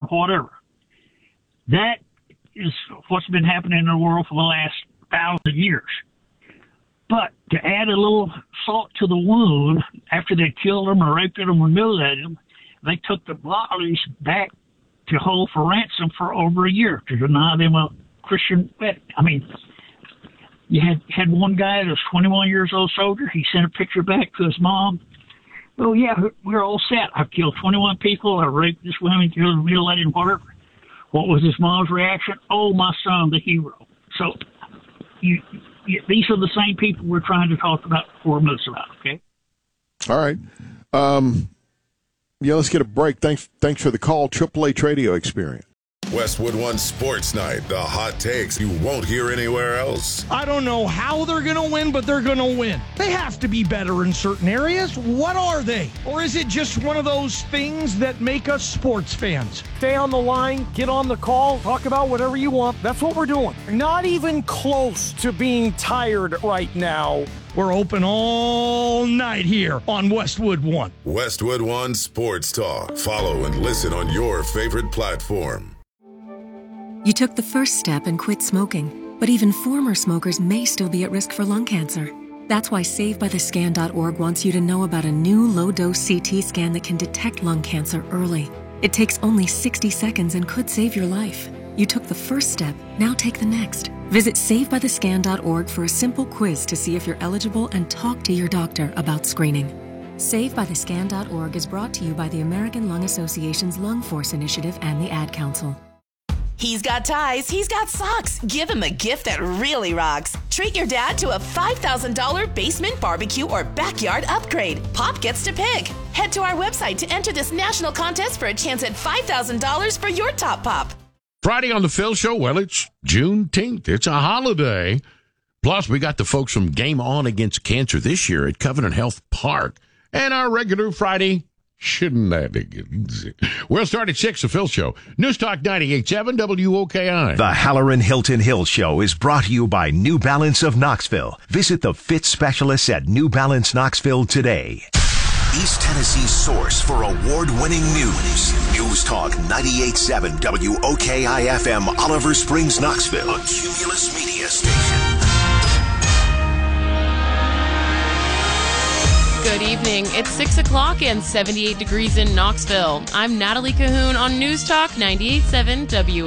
whatever. That is what's been happening in the world for the last 1,000 years. But to add a little salt to the wound, after they killed them or raped them or mutilated them, they took the bodies back to hold for ransom for over a year to deny them a Christian wedding. I mean, you had one guy that was 21 years old soldier. He sent a picture back to his mom. Well, yeah, we're all set. I've killed 21 people. I raped this woman, killed her, mutilated, whatever. What was his mom's reaction? Oh, my son, the hero. So these are the same people we're trying to talk about 4 minutes about, okay? All right. Let's get a break. Thanks for the call. Triple H Radio Experience. Westwood One Sports Night. The hot takes you won't hear anywhere else. I don't know how they're going to win, but they're going to win. They have to be better in certain areas. What are they? Or is it just one of those things that make us sports fans? Stay on the line, get on the call, talk about whatever you want. That's what we're doing. Not even close to being tired right now. We're open all night here on Westwood One. Westwood One Sports Talk. Follow and listen on your favorite platform. You took the first step and quit smoking, but even former smokers may still be at risk for lung cancer. That's why SaveByTheScan.org wants you to know about a new low-dose CT scan that can detect lung cancer early. It takes only 60 seconds and could save your life. You took the first step, now take the next. Visit SaveByTheScan.org for a simple quiz to see if you're eligible and talk to your doctor about screening. SaveByTheScan.org is brought to you by the American Lung Association's Lung Force Initiative and the Ad Council. He's got ties, he's got socks. Give him a gift that really rocks. Treat your dad to a $5,000 basement barbecue or backyard upgrade. Pop gets to pick. Head to our website to enter this national contest for a chance at $5,000 for your top pop. Friday on the Phil Show, well, it's Juneteenth. It's a holiday. Plus, we got the folks from Game On Against Cancer this year at Covenant Health Park. And our regular Friday shenanigans. We'll start at 6, the Phil Show. News Talk 98.7 WOKI. The Halloran Hilton Hill Show is brought to you by New Balance of Knoxville. Visit the fit specialists at New Balance Knoxville today. East Tennessee's source for award-winning news. News Talk 98.7 WOKI-FM, Oliver Springs, Knoxville. A Cumulus Media Station. Good evening. It's 6 o'clock and 78 degrees in Knoxville. I'm Natalie Cahoon on News Talk 98.7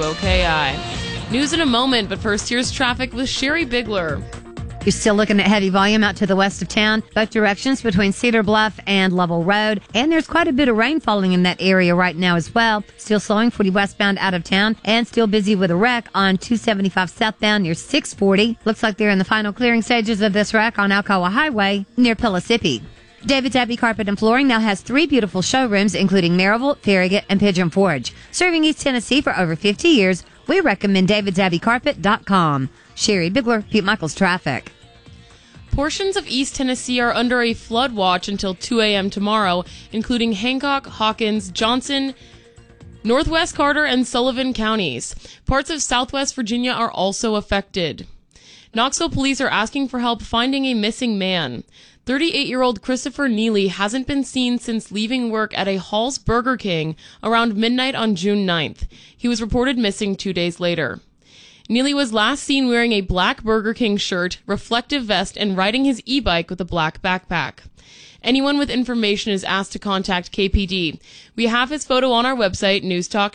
WOKI. News in a moment, but first here's traffic with Sherry Bigler. You're still looking at heavy volume out to the west of town, both directions between Cedar Bluff and Lovell Road. And there's quite a bit of rain falling in that area right now as well. Still slowing 40 westbound out of town and still busy with a wreck on 275 southbound near 640. Looks like they're in the final clearing stages of this wreck on Alcoa Highway near Pellissippi. David's Abbey Carpet and Flooring now has 3 beautiful showrooms, including Maryville, Farragut, and Pigeon Forge. Serving East Tennessee for over 50 years, we recommend davidsabbeycarpet.com. Sherry Bigler, Pete Michaels Traffic. Portions of East Tennessee are under a flood watch until 2 a.m. tomorrow, including Hancock, Hawkins, Johnson, Northwest Carter, and Sullivan counties. Parts of Southwest Virginia are also affected. Knoxville police are asking for help finding a missing man. 38-year-old Christopher Neely hasn't been seen since leaving work at a Hall's Burger King around midnight on June 9th. He was reported missing 2 days later. Neely was last seen wearing a black Burger King shirt, reflective vest, and riding his e-bike with a black backpack. Anyone with information is asked to contact KPD. We have his photo on our website,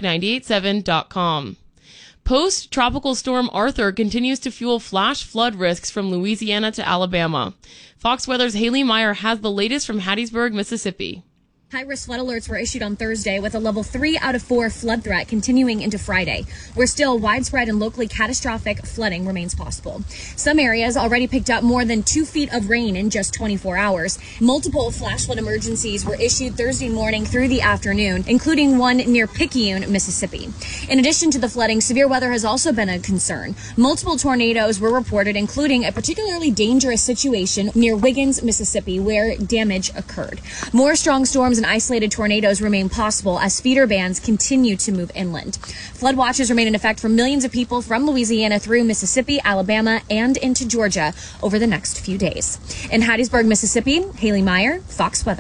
newstalk987.com. Post-tropical storm Arthur continues to fuel flash flood risks from Louisiana to Alabama. Fox Weather's Haley Meyer has the latest from Hattiesburg, Mississippi. High-risk flood alerts were issued on Thursday with a level 3 out of 4 flood threat continuing into Friday, where still widespread and locally catastrophic flooding remains possible. Some areas already picked up more than 2 feet of rain in just 24 hours. Multiple flash flood emergencies were issued Thursday morning through the afternoon, including one near Picayune, Mississippi. In addition to the flooding, severe weather has also been a concern. Multiple tornadoes were reported, including a particularly dangerous situation near Wiggins, Mississippi, where damage occurred. More strong storms and isolated tornadoes remain possible as feeder bands continue to move inland. Flood watches remain in effect for millions of people from Louisiana through Mississippi, Alabama, and into Georgia over the next few days. In Hattiesburg, Mississippi, Haley Meyer, Fox Weather.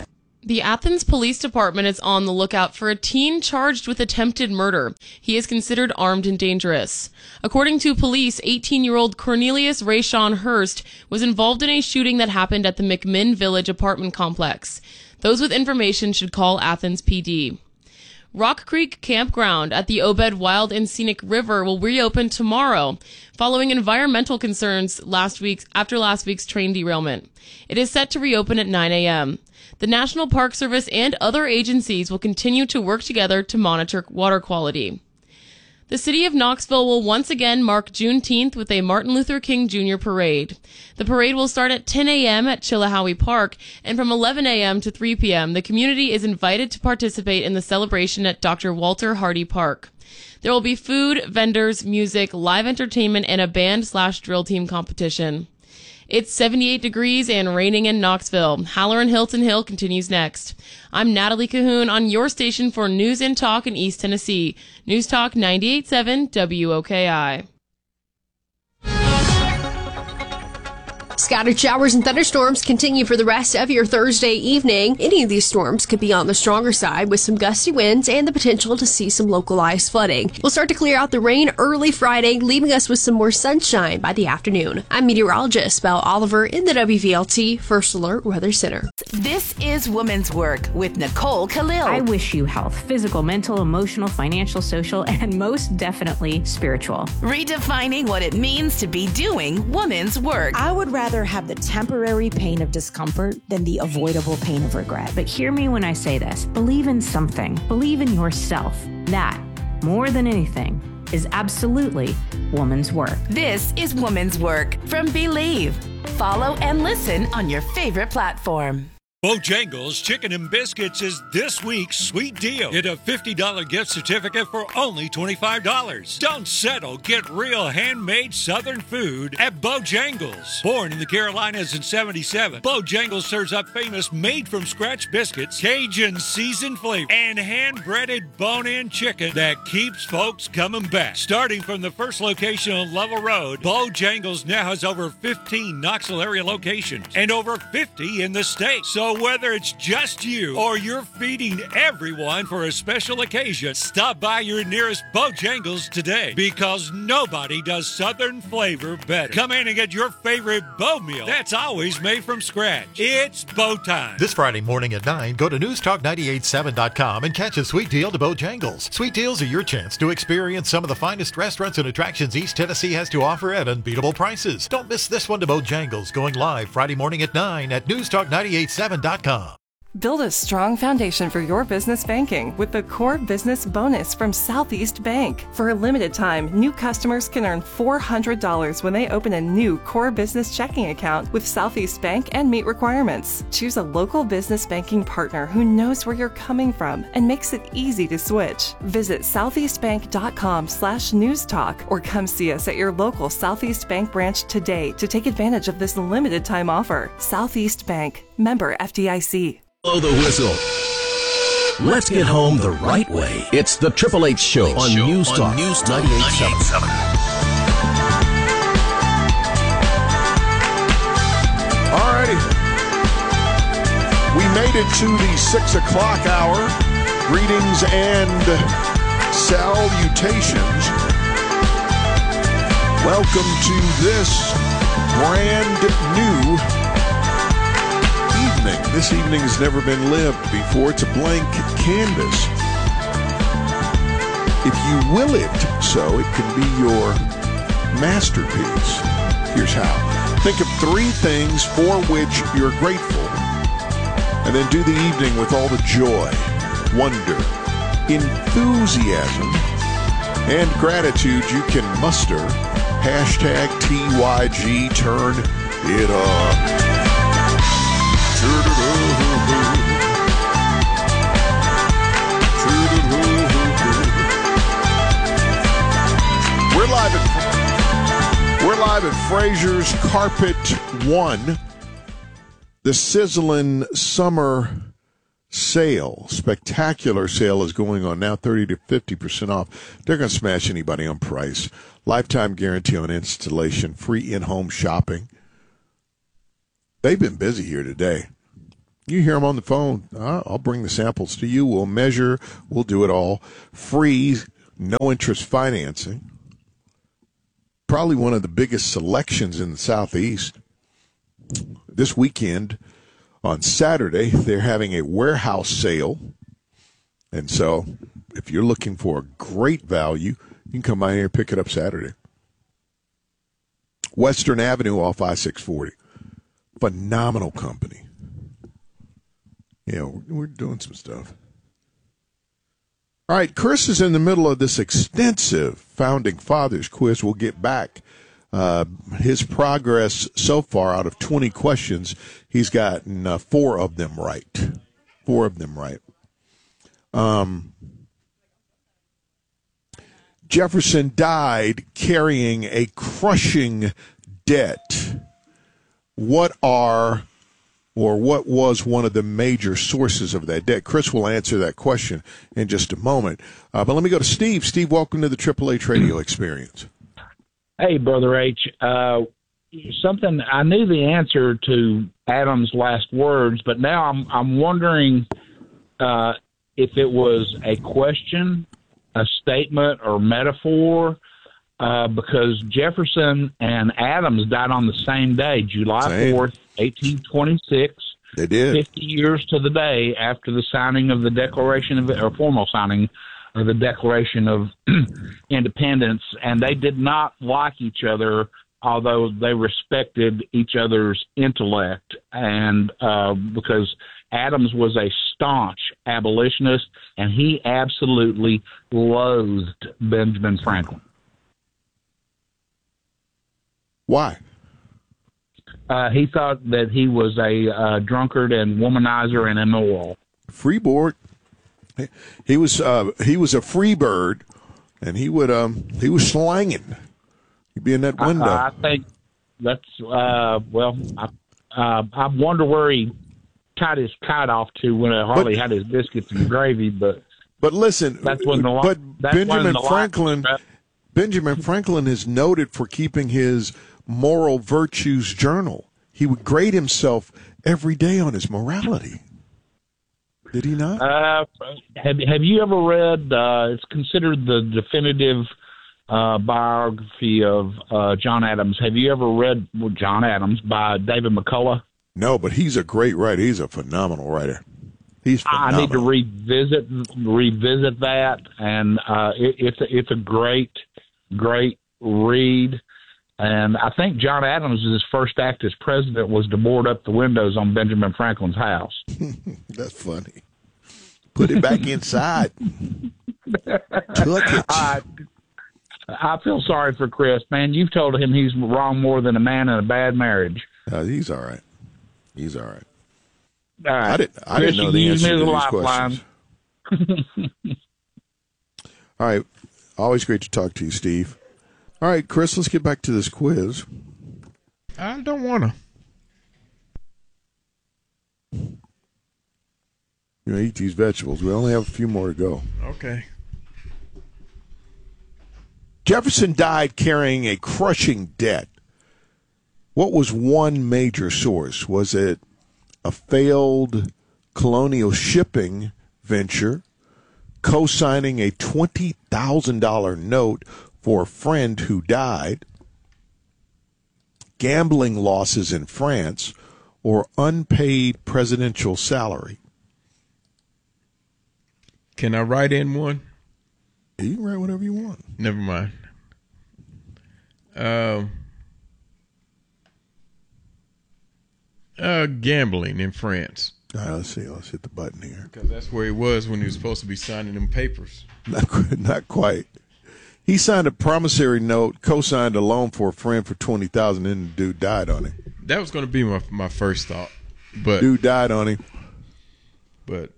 The Athens Police Department is on the lookout for a teen charged with attempted murder. He is considered armed and dangerous. According to police, 18-year-old Cornelius Rayshawn Hurst was involved in a shooting that happened at the McMinn Village apartment complex. Those with information should call Athens PD. Rock Creek Campground at the Obed Wild and Scenic River will reopen tomorrow, following environmental concerns after last week's train derailment. It is set to reopen at 9 a.m. The National Park Service and other agencies will continue to work together to monitor water quality. The city of Knoxville will once again mark Juneteenth with a Martin Luther King Jr. parade. The parade will start at 10 a.m. at Chilhowee Park, and from 11 a.m. to 3 p.m., the community is invited to participate in the celebration at Dr. Walter Hardy Park. There will be food, vendors, music, live entertainment, and a band/drill team competition. It's 78 degrees and raining in Knoxville. Halloran Hilton Hill continues next. I'm Natalie Cahoon on your station for News and Talk in East Tennessee. News Talk 98.7 WOKI. Scattered showers and thunderstorms continue for the rest of your Thursday evening. Any of these storms could be on the stronger side with some gusty winds and the potential to see some localized flooding. We'll start to clear out the rain early Friday, leaving us with some more sunshine by the afternoon. I'm meteorologist Belle Oliver in the WVLT First Alert Weather Center. This is Women's Work with Nicole Khalil. I wish you health, physical, mental, emotional, financial, social, and most definitely spiritual. Redefining what it means to be doing women's work. I would rather have the temporary pain of discomfort than the avoidable pain of regret. But hear me when I say this. Believe in something. Believe in yourself. That, more than anything, is absolutely woman's work. This is Woman's Work from Believe. Follow and listen on your favorite platform. Bojangles Chicken and Biscuits is this week's sweet deal. Get a $50 gift certificate for only $25. Don't settle. Get real handmade Southern food at Bojangles. Born in the Carolinas in '77, Bojangles serves up famous made-from-scratch biscuits, Cajun seasoned flavor, and hand-breaded bone-in chicken that keeps folks coming back. Starting from the first location on Level Road, Bojangles now has over 15 Knoxville area locations and over 50 in the state. So whether it's just you or you're feeding everyone for a special occasion, stop by your nearest Bojangles today, because nobody does Southern flavor better. Come in and get your favorite Bo meal that's always made from scratch. It's Bo time. This Friday morning at 9, go to newstalk987.com and catch a sweet deal to Bojangles. Sweet deals are your chance to experience some of the finest restaurants and attractions East Tennessee has to offer at unbeatable prices. Don't miss this one to Bojangles, going live Friday morning at 9 at newstalk987.com. Build a strong foundation for your business banking with the Core Business Bonus from Southeast Bank. For a limited time, new customers can earn $400 when they open a new Core Business checking account with Southeast Bank and meet requirements. Choose a local business banking partner who knows where you're coming from and makes it easy to switch. Visit southeastbank.com/newstalk or come see us at your local Southeast Bank branch today to take advantage of this limited time offer. Southeast Bank, member FDIC. Blow the whistle. Let's get home the right way. It's the Triple H Show on News Talk 98.7. All righty. We made it to the 6 o'clock hour. Greetings and salutations. Welcome to this brand new evening. This evening has never been lived before. It's a blank canvas. If you will it so, it can be your masterpiece. Here's how. Think of 3 things for which you're grateful, and then do the evening with all the joy, wonder, enthusiasm, and gratitude you can muster. Hashtag TYG, turn it up. We're live at Fraser's Carpet One. The sizzling summer sale, spectacular sale, is going on now, 30 to 50% off. They're going to smash anybody on price. Lifetime guarantee on installation, free in-home shopping. They've been busy here today. You hear them on the phone. I'll bring the samples to you. We'll measure. We'll do it all. Free, no interest financing. Probably one of the biggest selections in the Southeast. This weekend, on Saturday, they're having a warehouse sale. And so if you're looking for a great value, you can come by here and pick it up Saturday. Western Avenue off I-640. Phenomenal company. Yeah, we're doing some stuff. All right, Chris is in the middle of this extensive Founding Fathers quiz. We'll get back. His progress so far out of 20 questions, he's gotten 4 of them right. 4 of them right. Jefferson died carrying a crushing debt. What was one of the major sources of that debt? Chris will answer that question in just a moment. But let me go to Steve. Steve, welcome to the Triple H Radio Experience. Hey, Brother H. Something I knew the answer to Adam's last words, but now I'm wondering if it was a question, a statement, or metaphor, because Jefferson and Adams died on the same day, July 4th, 1826. They did. 50 years to the day after the signing of the Declaration of, or formal signing of the Declaration of Independence, and they did not like each other, although they respected each other's intellect, and because Adams was a staunch abolitionist, and he absolutely loathed Benjamin Franklin. Why? He thought that he was a drunkard and womanizer and immoral. Freeboard. He was a free bird, and he was slanging. He'd be in that window. I think that's I wonder where he tied his kite off to when Harley had his biscuits and gravy. But listen, that's when Benjamin Franklin is noted for keeping his moral virtues journal. He would grade himself every day on his morality. Did he not? Have you ever read? It's considered the definitive biography of John Adams. Have you ever read John Adams by David McCullough? No, but he's a great writer. He's a phenomenal writer. He's phenomenal. I need to revisit that, and it's a great read. And I think John Adams' first act as president was to board up the windows on Benjamin Franklin's house. That's funny. Put it back inside. Took it. I feel sorry for Chris, man. You've told him he's wrong more than a man in a bad marriage. He's all right. He's all right. All right. I didn't know the answer to these questions. All right. Always great to talk to you, Steve. All right, Chris, let's get back to this quiz. I don't want to. You know, eat these vegetables. We only have a few more to go. Okay. Jefferson died carrying a crushing debt. What was one major source? Was it a failed colonial shipping venture, co-signing a $20,000 note for a friend who died, gambling losses in France, or unpaid presidential salary? Can I write in one? You can write whatever you want. Never mind. Gambling in France. All right, let's see. Let's hit the button here. Because that's where he was when he was supposed to be signing them papers. Not quite. He signed a promissory note, co-signed a loan for a friend for $20,000, and the dude died on it. That was going to be my first thought, but dude died on him. But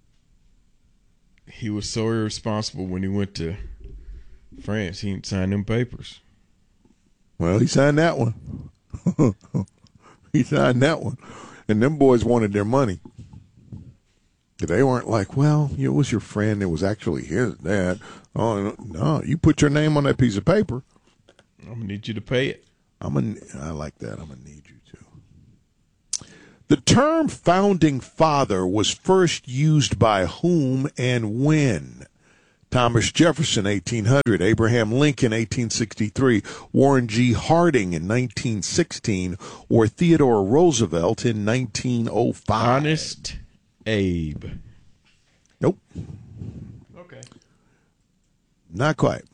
he was so irresponsible when he went to France. He didn't sign them papers. Well, he signed that one. He signed that one, and them boys wanted their money. They weren't like, well, it was your friend. It was actually his dad. Oh, no, you put your name on that piece of paper. I'm going to need you to pay it. I like that. I'm going to need you to. The term founding father was first used by whom and when? Thomas Jefferson, 1800, Abraham Lincoln, 1863, Warren G. Harding in 1916, or Theodore Roosevelt in 1905. Honest Abe. Nope. Okay. Not quite.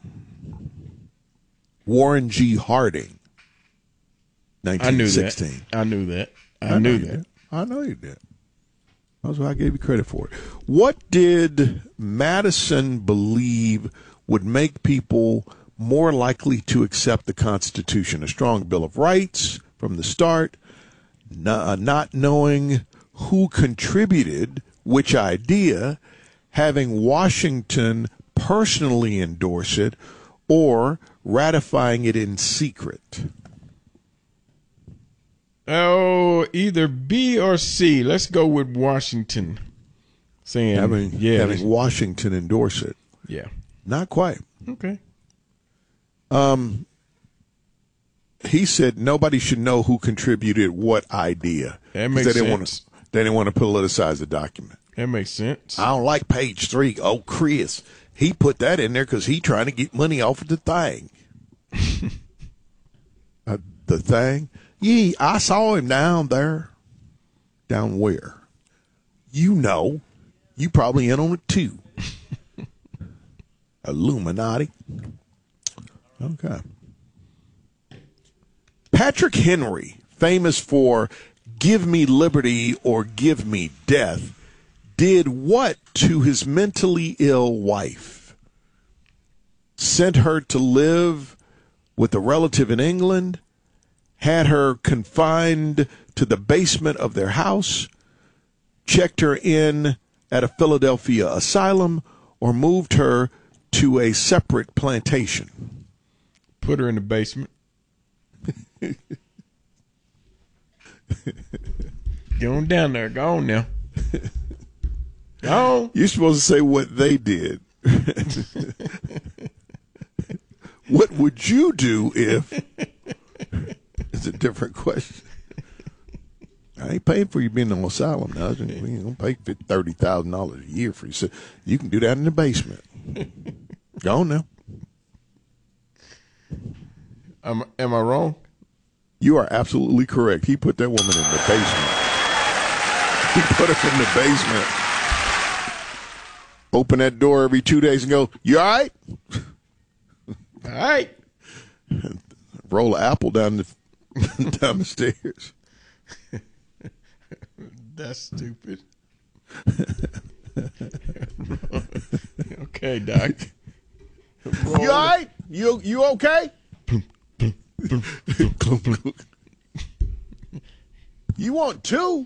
Warren G. Harding, 1916. I knew that. I knew that. I know you did. That's why I gave you credit for it. What did Madison believe would make people more likely to accept the Constitution? A strong Bill of Rights from the start, not knowing who contributed which idea, having Washington personally endorse it, or ratifying it in secret? Oh, either B or C. Let's go with Washington. Saying having Washington endorse it. Yeah. Not quite. Okay. He said nobody should know who contributed what idea. That makes sense. They didn't want to politicize the document. That makes sense. I don't like page 3. Oh, Chris, he put that in there because he trying to get money off of the thing. The thing? Yeah, I saw him down there. Down where? You know. You probably in on it too. Illuminati. Okay. Patrick Henry, famous for give me liberty or give me death, did what to his mentally ill wife? Sent her to live with a relative in England, had her confined to the basement of their house, checked her in at a Philadelphia asylum, or moved her to a separate plantation? Put her in the basement. Go on down there. Go on now. Go on. You're supposed to say what they did. What would you do if? It's a different question. I ain't paying for you being in an asylum now. We ain't gonna pay $30,000 a year for you. So you can do that in the basement. Go on now. Am I wrong? You are absolutely correct. He put that woman in the basement. He put her in the basement. Open that door every 2 days and go, you all right? All right. Roll an apple down the stairs. That's stupid. Okay, Doc. You all right? You okay? You want two?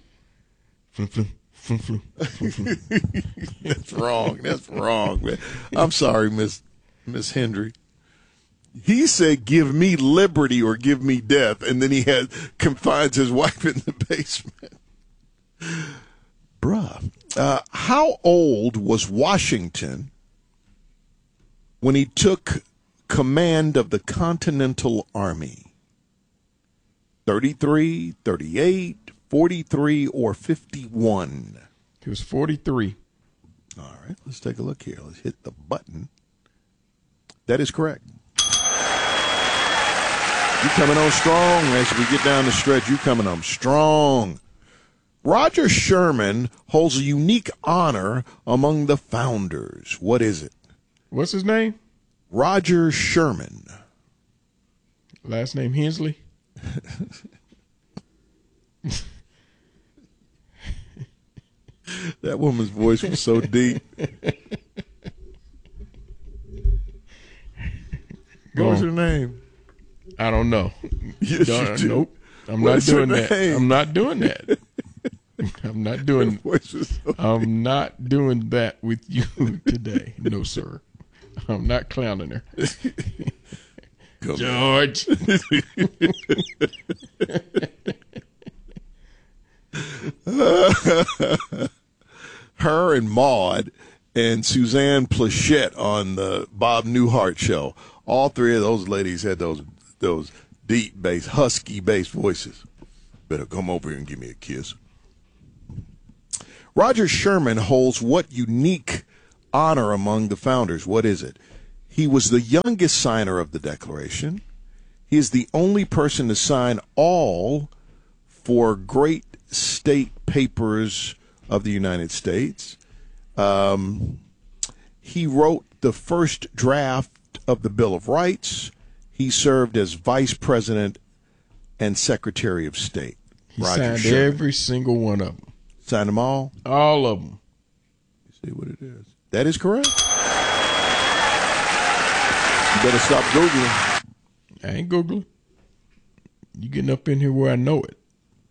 That's wrong. That's wrong, man. I'm sorry, Miss Hendry. He said, give me liberty or give me death, and then he confines his wife in the basement. Bruh. How old was Washington when he took command of the Continental Army? 33, 38, 43, or 51? He was 43. All right, let's take a look here. Let's hit the button. That is correct. You coming on strong as we get down the stretch. You coming on strong. Roger Sherman holds a unique honor among the founders. What is it? What's his name? Roger Sherman. Last name Hensley? That woman's voice was so deep. What's her name? I don't know. Yes, you do. Nope. I'm not doing that. I'm not doing that. I'm not doing I'm not doing that with you today. No, sir. I'm not clowning her. George. Her and Maude and Suzanne Plachette on the Bob Newhart show. All three of those ladies had those deep bass, husky bass voices. Better come over here and give me a kiss. Roger Sherman holds what unique honor among the founders? What is it? He was the youngest signer of the Declaration. He is the only person to sign all 4 great state papers of the United States. He wrote the first draft of the Bill of Rights. He served as Vice President and Secretary of State. He Roger signed Sherman. every single one of them. Signed them all? All of them. Let's see what it is. That is correct. You better stop Googling. I ain't Googling. You getting up in here where I know it.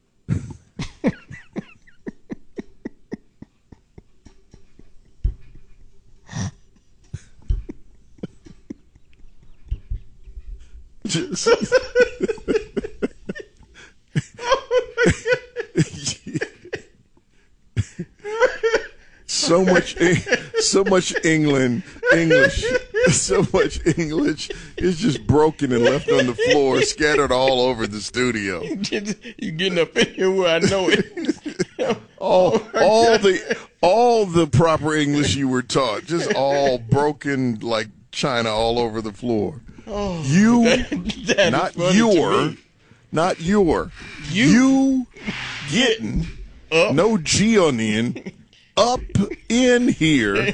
So much English. So much English is just broken and left on the floor, scattered all over the studio. You getting up in here where I know it. all the proper English you were taught, just all broken like china all over the floor. Oh, you, that not is funny your, to me. not your, you getting no G on the end. Up in here.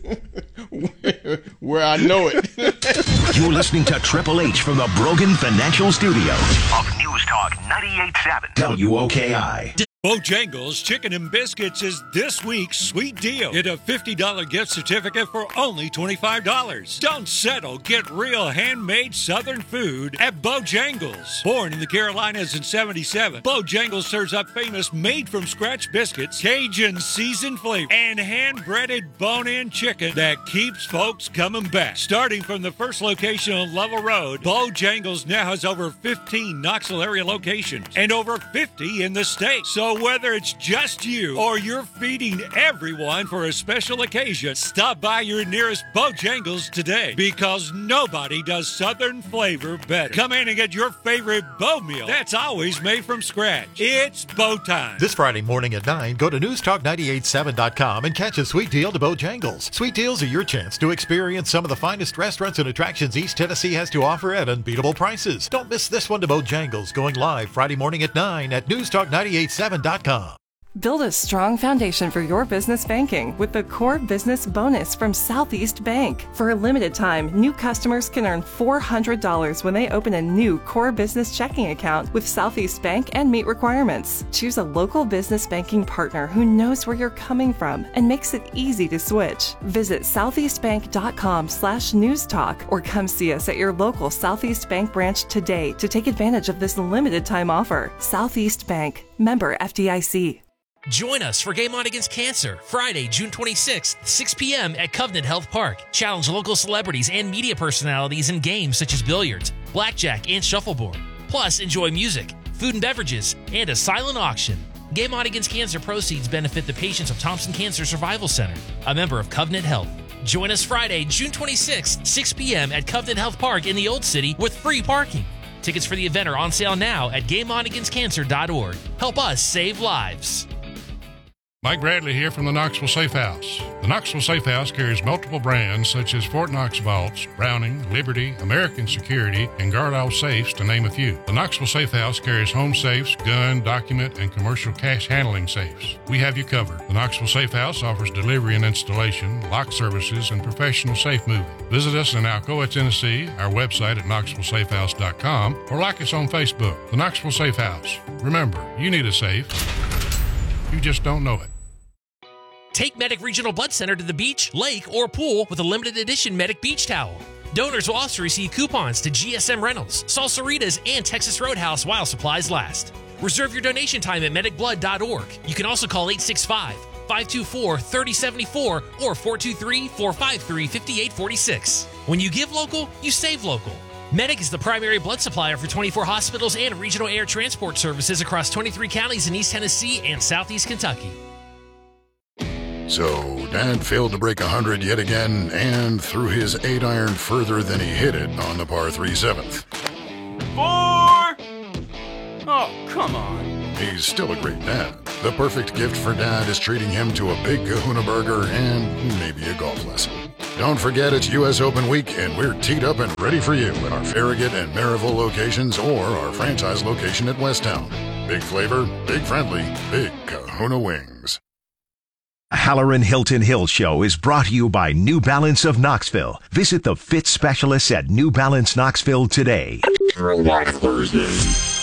Where I know it. You're listening to Triple H from the Brogan Financial Studios of News Talk 98.7 WOKI. Bojangles Chicken and Biscuits is this week's sweet deal. Get a $50 gift certificate for only $25. Don't settle. Get real handmade Southern food at Bojangles. Born in the Carolinas in '77, Bojangles serves up famous made-from-scratch biscuits, Cajun seasoned flavor, and hand-breaded bone-in chicken that keeps folks coming back. Starting from the first location on Level Road, Bojangles now has over 15 Knoxville area locations and over 50 in the state. So whether it's just you or you're feeding everyone for a special occasion, stop by your nearest Bojangles today, because nobody does Southern flavor better. Come in and get your favorite Bo meal that's always made from scratch. It's Bo time. This Friday morning at 9, go to newstalk987.com and catch a sweet deal to Bojangles. Sweet deals are your chance to experience some of the finest restaurants and attractions East Tennessee has to offer at unbeatable prices. Don't miss this one to Bojangles, going live Friday morning at 9 at newstalk987.com. Build a strong foundation for your business banking with the Core Business Bonus from Southeast Bank. For a limited time, new customers can earn $400 when they open a new Core Business checking account with Southeast Bank and meet requirements. Choose a local business banking partner who knows where you're coming from and makes it easy to switch. Visit southeastbank.com/newstalk or come see us at your local Southeast Bank branch today to take advantage of this limited time offer. Southeast Bank, member FDIC. Join us for Game On Against Cancer, Friday, June 26th, 6 p.m. at Covenant Health Park. Challenge local celebrities and media personalities in games such as billiards, blackjack, and shuffleboard. Plus, enjoy music, food and beverages, and a silent auction. Game On Against Cancer proceeds benefit the patients of Thompson Cancer Survival Center, a member of Covenant Health. Join us Friday, June 26th, 6 p.m. at Covenant Health Park in the Old City with free parking. Tickets for the event are on sale now at GameOnAgainstCancer.org. Help us save lives. Mike Bradley here from the Knoxville Safe House. The Knoxville Safe House carries multiple brands such as Fort Knox Vaults, Browning, Liberty, American Security, and Guard-Off Safes, to name a few. The Knoxville Safe House carries home safes, gun, document, and commercial cash handling safes. We have you covered. The Knoxville Safe House offers delivery and installation, lock services, and professional safe moving. Visit us in Alcoa, Tennessee, our website at knoxvillesafehouse.com, or like us on Facebook. The Knoxville Safe House. Remember, you need a safe. You just don't know it. Take Medic Regional Blood Center to the beach, lake, or pool with a limited edition Medic Beach Towel. Donors will also receive coupons to GSM Rentals, Salsaritas, and Texas Roadhouse while supplies last. Reserve your donation time at medicblood.org. You can also call 865-524-3074 or 423-453-5846. When you give local, you save local. Medic is the primary blood supplier for 24 hospitals and regional air transport services across 23 counties in East Tennessee and Southeast Kentucky. So, Dad failed to break 100 yet again and threw his 8-iron further than he hit it on the par 3 7th. 4! Oh, come on. He's still a great dad. the perfect gift for Dad is treating him to a big Kahuna Burger and maybe a golf lesson. Don't forget it's U.S. Open Week, and we're teed up and ready for you at our Farragut and Maryville locations or our franchise location at Westtown. Big flavor, big friendly, big Kahuna Wings. Halloran Hilton Hill Show is brought to you by New Balance of Knoxville. Visit the fit specialists at New Balance Knoxville today. Throwback Thursday.